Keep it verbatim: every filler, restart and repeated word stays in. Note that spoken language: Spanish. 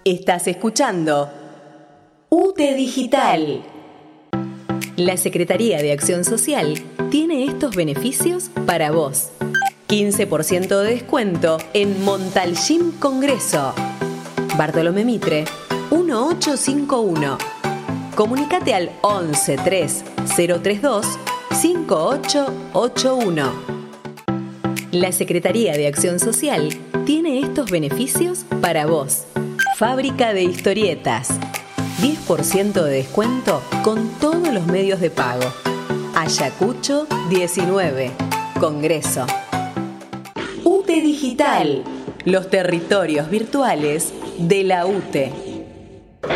Estás escuchando U T E Digital. La Secretaría de Acción Social tiene estos beneficios para vos. quince por ciento de descuento en Montalcín Congreso. Bartolomé Mitre, uno ocho cinco uno. Comunicate al once tres cero tres dos cinco ocho ocho uno. La Secretaría de Acción Social tiene estos beneficios para vos. Fábrica de historietas. diez por ciento de descuento con todos los medios de pago. Ayacucho diecinueve. Congreso. U T E Digital. Los territorios virtuales de la U T E.